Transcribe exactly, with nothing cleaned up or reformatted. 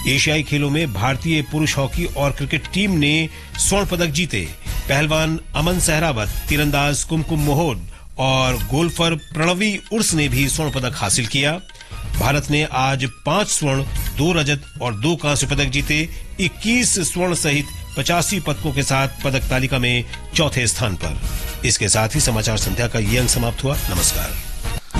एशियाई खेलों में भारतीय पुरुष हॉकी और क्रिकेट टीम ने स्वर्ण पदक जीते। पहलवान अमन सहरावत, तीरंदाज कुमकुम मोहोड और गोल्फर प्रणवी उर्स ने भी स्वर्ण पदक हासिल किया। भारत ने आज पांच स्वर्ण, दो रजत और दो कांस्य पदक जीते। इक्कीस स्वर्ण सहित पचासी पदकों के साथ पदक तालिका में चौथे स्थान पर। इसके साथ ही समाचार संध्या का ये अंक समाप्त हुआ। नमस्कार।